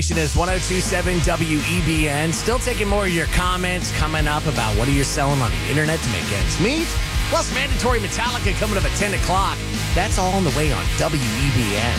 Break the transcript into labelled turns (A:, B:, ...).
A: Is 102.7 WEBN. Still taking more of your comments coming up about what are you selling on the internet to make ends meet. Plus, mandatory Metallica coming up at 10 o'clock. That's all on the way on WEBN.